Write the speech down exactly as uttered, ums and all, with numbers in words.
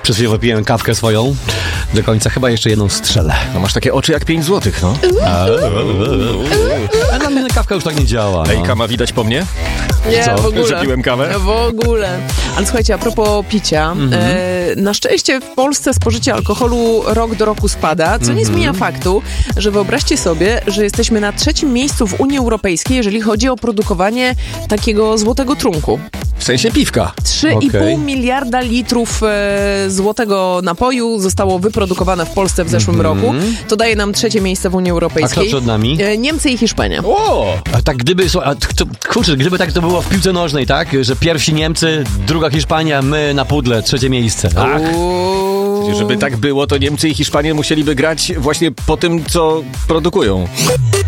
Przez chwilę wypiłem kawkę swoją. Do końca chyba jeszcze jedną strzelę. No masz takie oczy jak pięć złotych, no. A dla mnie kawka już tak nie działa. Ej, No. kama widać po mnie? Nie, Co? w ogóle. Że piłem kawę? W ogóle. Ale słuchajcie, a propos picia, Mhm. e, na szczęście w Polsce spożycie alkoholu rok do roku spada, co Mhm. nie zmienia faktu, że wyobraźcie sobie, że jesteśmy na trzecim miejscu w Unii Europejskiej, jeżeli chodzi o produkowanie takiego złotego trunku. W sensie piwka. trzy i pół Okej. miliarda litrów e, złotego napoju zostało wyprodukowane w Polsce w zeszłym roku. To daje nam trzecie miejsce w Unii A Europejskiej. kto przed nami? E, Niemcy i Hiszpania. O! A tak gdyby, słuchaj, a to, kurczę, gdyby tak to było w piłce nożnej, tak? Że pierwsi Niemcy, druga Hiszpania, my na pudle, trzecie miejsce. Ach. Uuu. Żeby tak było, to Niemcy i Hiszpanie musieliby grać właśnie po tym, co produkują.